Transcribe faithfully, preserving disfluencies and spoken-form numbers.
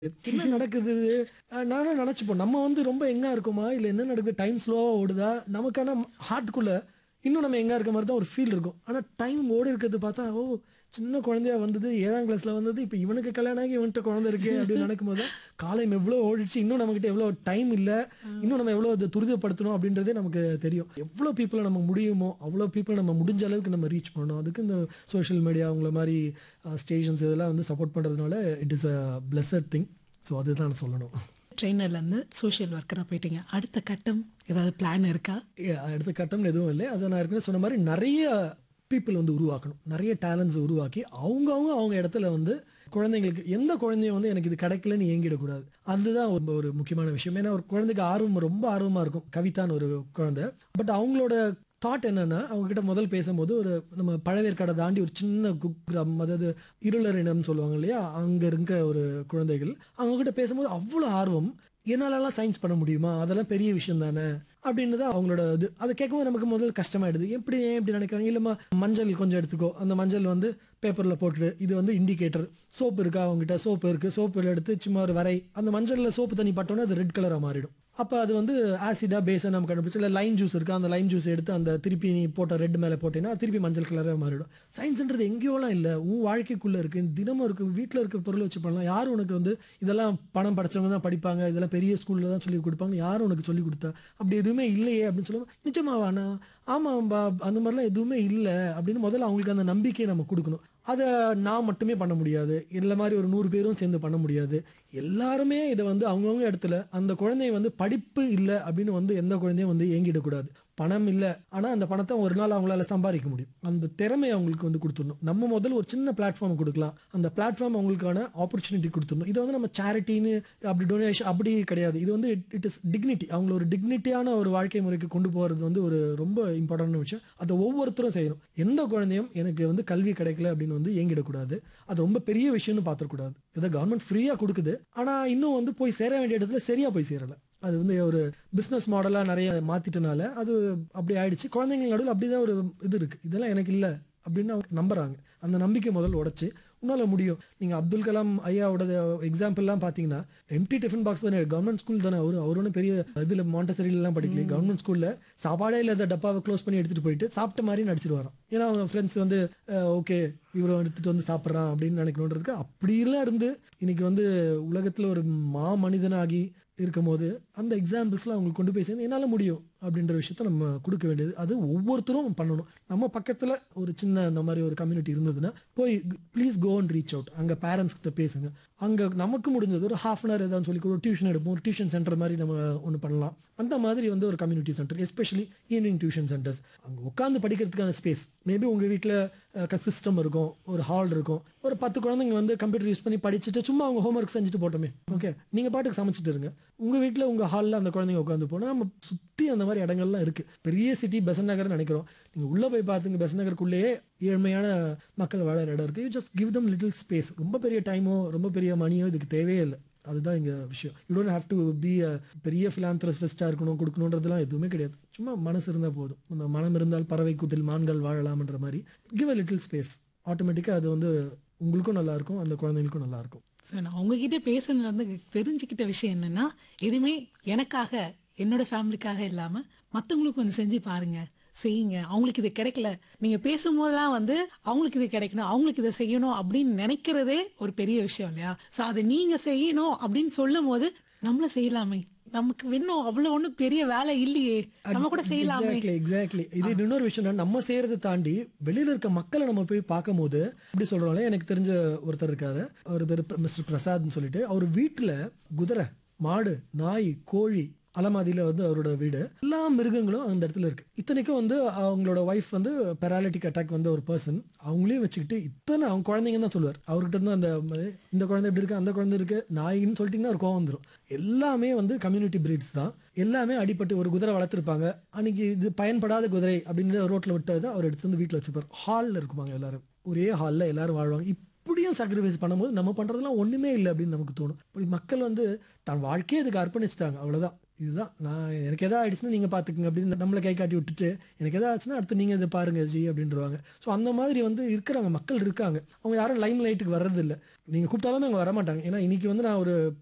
என்ன நடக்குது? அ நானும் நெனச்சுப்போம். நம்ம வந்து ரொம்ப யங்கா இருக்கோமா? இல்ல என்ன நடக்குது? டைம் ஸ்லோவா ஓடுதா? நமக்கு ஆனா ஹார்ட்குள்ள இன்னும் நம்ம யங்கா இருக்க மாரி தான் ஒரு ஃபீல் இருக்கும். ஆனா டைம் ஓடி இருக்கிறது பார்த்தா, ஓ! சின்ன குழந்தையா வந்தது ஏழாம் கிளாஸ்ல வந்தது. இப்ப இவனுக்கு கல்யாணம் ஆகி இவன்ட்ட குழந்தை இருக்கே! அப்படின்னு நெனைக்கும்போது தான், காலம் எவ்வளோ ஓடிடுச்சு. இன்னும் நம்மகிட்ட எவ்வளோ டைம் இல்ல. இன்னும் நம்ம எவ்வளோ அத துரிதப்படுத்தணும் அப்படின்றதே நமக்கு தெரியும். எவ்வளோ பீப்பிள நம்ம முடியுமோ, அவ்வளோ பீப்பிள நம்ம முடிஞ்ச அளவுக்கு நம்ம ரீச் பண்ணணும். அதுக்கு இந்த சோஷியல் மீடியா உங்கள மாரி அ ஸ்டேஷன்ஸ் இதெல்லாம் வந்து சப்போர்ட் பண்றதுனால, it is a பிளெஸ்ஸட் thing. So அதுதான் சொல்லணும். ட்ரெய்னர்லேருந்து சோஷியல் ஒர்க்கரா போயிட்டீங்க. அடுத்த கட்டம் ஏதாவது பிளான் இருக்கா? எ அடுத்த கட்டம்னு எதுவும் இல்ல. அத நான் ஏற்கனவே சொன்ன மாரி நெறைய பீப்பிள் வந்து உருவாக்கணும். நெறைய டேலண்ட்ஸ் உருவாக்கி, அவங்கவங்க அவங்க இடத்துல வந்து குழந்தைங்களுக்கு எந்த குழந்தையும் வந்து எனக்கு இது கிடைக்கலன்னு ஏங்கிடக்கூடாது. அதுதான் ரொம்ப ஒரு முக்கியமான விஷயம். ஏன்னா ஒரு குழந்தைக்கு ஆர்வம் ரொம்ப ஆர்வமா இருக்கும். கவிதான்னு ஒரு குழந்தை. பட் அவங்களோட தாட் என்னன்னா, அவங்க கிட்ட முதல் பேசும்போது ஒரு நம்ம பழவேற்காட தாண்டி ஒரு சின்ன குக்கிராமம், அதாவது இருளரினம் சொல்லுவாங்க இல்லையா? அங்க இருக்க ஒரு குழந்தைகள். அவங்க கிட்ட பேசும்போது அவ்வளோ ஆர்வம். என்னாலலாம் சயன்ஸ் பண்ண முடியுமா? அதெல்லாம் பெரிய விஷயம் தானே! அப்படின்னு தான் அவங்களோட இது. அத கேட்கும்போது நமக்கு முதல்ல கஷ்டமாயிடுது. எப்படி ஏன் இப்படி நினைக்கிறாங்க? இல்லம்மா மஞ்சள் கொஞ்சம் எடுத்துக்கோ. அந்த மஞ்சள் வந்து பேப்பர்ல போட்டுரு. இது வந்து இண்டிகேட்டர். சோப்பு இருக்கா உன்கிட்ட? சோப்பு இருக்கு. சோப்புல எடுத்து சும்மா ஒரு வரை. அந்த மஞ்சள்ல சோப்பு தண்ணி பட்டோனே அது ரெட் கலரா மாறிடும். அப்ப அது வந்து ஆசிடா, பேஸா நம்ம கண்டுபிடிச்சு இல்ல லைம் ஜூஸ் இருக்கா? அந்த லைம் ஜூஸ் எடுத்து அந்த திருப்பி நீ போட்ட ரெட் மேல போட்டீன்னா, அது திருப்பி மஞ்சள் கலரா மாறிடும். சயின்ஸ்ன்றது எங்கேயோலாம் இல்ல. உன் வாழ்க்கைக்குள்ள இருக்கு. தினமும் இருக்கு. வீட்ல இருக்க பொருள வச்சு பண்ணலாம். யாரு உனக்கு வந்து இதெல்லாம் பணம் படைச்சவங்க தான் படிப்பாங்க. இதெல்லாம் பெரிய ஸ்கூல்ல தான் சொல்லிக் குடுப்பாங்க. யாரு உனக்கு சொல்லிக் குடுத்தா? அப்படி எதுவுமே இல்லையே அப்படின்னு சொல்லும்போது, நிஜமாவாண்ணா? ஆமாம்பா அந்த மாரிலாம் எதுவுமே இல்ல அப்படின்னு முதல்ல அவங்களுக்கு அந்த நம்பிக்கைய நம்ம குடுக்கணும். அத நான் மட்டுமே பண்ண முடியாது. என்ன மாரி ஒரு நூறு பேரும் சேர்ந்து பண்ண முடியாது. எல்லாருமே இத வந்து அவங்கவங்க இடத்துல அந்த குழந்தைய வந்து படிப்பு இல்ல அப்படின்னு வந்து எந்த குழந்தையும் வந்து ஏங்கிடக்கூடாது. பணம் இல்ல. ஆனா அந்த பணத்த ஒரு நாள் அவங்களால சம்பாரிக்க முடியும். அந்த திறமைய அவங்களுக்கு வந்து குடுத்துடணும். நம்ம முதல்ல ஒரு சின்ன பிளாட்ஃபார்ம் குடுக்கலாம். அந்த பிளாட்ஃபார்ம் அவங்களுக்கான ஆப்பர்ச்சுனிட்டி குடுத்துடணும். இத வந்து நம்ம சேரிட்டின்னு அப்படி டொனேஷன் அப்படி கிடையாது. இது வந்து இட் இட் இஸ் டிக்னிட்டி. அவங்கள ஒரு டிக்னிட்டியான ஒரு வாழ்க்கை முறைக்கு கொண்டு போறது வந்து ஒரு ரொம்ப இம்பார்ட்டன்டான விஷயம். அத ஒவ்வொருத்தரும் செய்யணும். எந்த குழந்தையும் எனக்கு வந்து கல்வி கிடைக்கல அப்படின்னு வந்து ஏங்கிடக்கூடாது. அது ரொம்ப பெரிய விஷயம்னு பார்த்துறக்கூடாது. இத கவர்ன்மெண்ட் ஃப்ரீயா குடுக்குது. ஆனா இன்னும் வந்து போய் சேர வேண்டிய இடத்துல சரியா போய் சேரல. அது வந்து ஒரு பிசினஸ் மாடலா நெறைய மாத்திட்டனால, அது அப்படி ஆயிடுச்சு. குழந்தைங்கள் நடுவுல அப்படிதான் ஒரு இது இருக்கு. இதெல்லாம் எனக்கு இல்ல அப்படின்னு அவங்க நம்புறாங்க. அந்த நம்பிக்கை முதல்ல உடைச்சு, உன்னால முடியும். நீங்க அப்துல் கலாம் ஐயாவோட எக்ஸாம்பிள்லாம் பார்த்தீங்கன்னா, எம்ப்டி டிஃபன் பாக்ஸ் தானே கவர்ன்மென்ட் ஸ்கூல் தானே அவரு. அவரு ஒண்ணும் பெரிய இதுல மான்டெசரிலலாம் படிக்கல. கவர்ன்மென்ட் ஸ்கூல்ல சாப்பாடே இல்லாத டப்பாவ க்ளோஸ் பண்ணி எடுத்துட்டு போயிட்டு, சாப்பிட்ட மாரி நடிச்சிருவாராம். ஏன்னா அவங்க ஃப்ரெண்ட்ஸ் வந்து அ ஓகே இவரு எடுத்துட்டு வந்து சாப்பிடுறான் அப்படின்னு நினைக்கணுன்றதுக்கு அப்படிலாம் இருந்து, இன்னைக்கு வந்து உலகத்துல ஒரு மாமனிதனாகி இருக்கும்போது, அந்த எக்ஸாம்பிள்ஸ்லாம் அவங்களுக்கு கொண்டு போய் சேர்ந்து, என்னால முடியும் அப்படின்ற விஷயத்த நம்ம குடுக்க வேண்டியது. அது ஒவ்வொருத்தரும் பண்ணணும். நம்ம பக்கத்துல ஒரு சின்ன அந்த மாரி ஒரு கம்யூனிட்டி இருந்ததுன்னா, போய் please go and reach out. அங்க பேரன்ட்ஸ் கிட்ட பேசுங்க. அங்க நமக்கு முடிஞ்சது ஒரு ஹாஃப் அன் ஹவர் ஏதாவது சொல்லி ஒரு டியூஷன் எடுப்போம். ஒரு டியூஷன் சென்டர் மாரி நம்ம ஒண்ணு பண்ணலாம். அந்த மாதிரி வந்து ஒரு community centre, especially evening tuition centres. அங்க உட்கார்ந்து படிக்கிறதுக்கான ஸ்பேஸ். மேபி உங்க வீட்ல அ சிஸ்டம் இருக்கும். ஒரு ஹால் இருக்கும். ஒரு பத்து குழந்தைங்க வந்து கம்ப்யூட்டர் யூஸ் பண்ணி படிச்சுட்டு, சும்மா அவங்க ஹோம் ஒர்க் செஞ்சுட்டு போட்டோமே. ஓகே. நீங்க பாட்டுக்கு சமைச்சுட்டு இருங்க. உங்க வீட்ல உங்க ஹால்ல அந்த குழந்தைங்க உட்கார்ந்து போனா, நம்ம சுத்தி அந்த மாரி இடங்கள்லாம் இருக்கு. பெரிய சிட்டி பெசன்ட் நகர்னு நெனைக்கிறோம். நீங்க உள்ள போய் பாத்துங்க பெசன்ட் நகருக்குள்ளேயே ஏழ்மையான மக்கள் வாழற இடம் இருக்கு. You just give them little space. ரொம்ப பெரிய டைமோ, ரொம்ப பெரிய மணியோ இதுக்கு தேவையே இல்ல. அதுதான் இங்க விஷயம். You don't have two be a பெரிய பிலாந்தரபிஸ்ட்டா இருக்கணும், குடுக்கணும்ன்றதெல்லாம் எதுவுமே கிடையாது. சும்மா மனசு இருந்தா போதும். அந்த மனம் இருந்தால் பறவை கூட்டில் மான்கள் வாழலாம்ன்ற மாரி கிவ் அ லிட்டில் ஸ்பேஸ். ஆட்டோமேட்டிக்கா அது வந்து உங்களுக்கும் நல்லா இருக்கும். அந்த குழந்தைகளுக்கும் நல்லா இருக்கும். ஸோ நான் உங்ககிட்ட பேசுனதுலருந்து தெரிஞ்சுக்கிட்ட விஷயம் என்னன்னா, எதுவுமே எனக்காக, என்னோட ஃபேமிலிக்காக இல்லாம, மத்தவங்களுக்கு கொஞ்சம் செஞ்சு பாருங்க. செய்யுங்க. அவங்களுக்கு இது கிடைக்கல. நீங்க பேசும்போதெல்லாம் வந்து, அவங்களுக்கு இது கிடைக்கணும், அவங்களுக்கு இத செய்யணும் அப்படின்னு நெனைக்கிறதே ஒரு பெரிய விஷயம் இல்லையா? ஸோ அத நீங்க செய்யணும் அப்படின்னு சொல்லும்போது, நம்மளும் செய்யலாமே. நமக்கு இன்னும் அவ்வளோ ஒண்ணும் பெரிய வேலை இல்லையே. அக் நம்ம கூட செய்யலாமே. Exactly, exactly. இது ஆ. இன்னொரு விஷயம் என்னன்னா, நம்ம செய்றத தாண்டி வெளியில இருக்க மக்கள நம்ம போய் பார்க்கும்போது, எப்படி சொல்றோம்ல, எனக்கு தெரிஞ்ச ஒருத்தர் இருக்காரு. அவரு பேரு ப மிஸ்டர் பிரசாத்ன்னு சொல்லிட்டு. அவரு வீட்ல குதிரை, மாடு, நாய், கோழி, அலமாதியில வந்து அவரோட வீடு. எல்லா மிருகங்களும் அந்த இடத்துல இருக்கு. இத்தனைக்கும் வந்து அவங்களோட ஒய்ஃப் வந்து பெராலிட்டிக் அட்டாக் வந்த ஒரு பெர்சன். அவங்களையும் வச்சுக்கிட்டு இத்தன அவங்க குழந்தைங்கன்னு தான் சொல்லுவாரு. அவர்கிட்ட இருந்து அந்த ம இந்த குழந்தை இப்படி இருக்கு, அந்த குழந்தை இருக்கு, நாயின்னு சொல்லிட்டீங்கன்னா ஒரு கோவம் வந்துரும். எல்லாமே வந்து கம்யூனிட்டி பிரீட்ஸ் தான். எல்லாமே அடிபட்டு ஒரு குதிரை வளர்த்துருப்பாங்க. அன்னைக்கு இது பயன்படாத குதிரை அப்படின்னு ரோட்ல விட்டத அவர் எடுத்து வந்து வீட்ல வச்சுப்பாரு. ஹால்ல இருக்குமாங்க எல்லாரும். ஒரே ஹால்ல எல்லாரும் வாழ்வாங்க. அப்படியும் சாக்ரிஃபைஸ் பண்ணும்போது நம்ம பண்ணுறதுலாம் ஒன்றுமே இல்லை அப்படின்னு நமக்கு தோணும். இப்படி மக்கள் வந்து தன் வாழ்க்கையே அதுக்கு அர்ப்பணிச்சுட்டாங்க. அவ்வளோதான். இதுதான் நான் எனக்கு எதாவது ஆயிடுச்சுன்னா நீங்கள் பார்த்துக்குங்க அப்படின்னு நம்மளை கை காட்டி விட்டுட்டு, எனக்கு எதாவது ஆச்சுன்னா அடுத்து நீங்கள் இதை பாருங்க ஜி அப்படின்றவாங்க. ஸோ அந்த மாதிரி வந்து இருக்கிறாங்க, மக்கள் இருக்காங்க. அவங்க யாரும் லைம் லைட்டுக்கு வர்றதில்ல. நீங்கள் கூப்பிட்டாலுமே அவங்க வரமாட்டாங்க. ஏன்னா இன்னைக்கு வந்து நான் ஒரு